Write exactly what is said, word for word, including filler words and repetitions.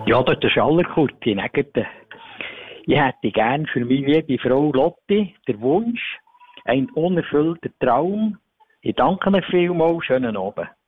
Ja, das ist Allerkurti, Nägete. Ich hätte gern für meine liebe Frau Lotti den Wunsch, ein unerfüllter Traum. Ich danke mir vielmals, schönen Abend.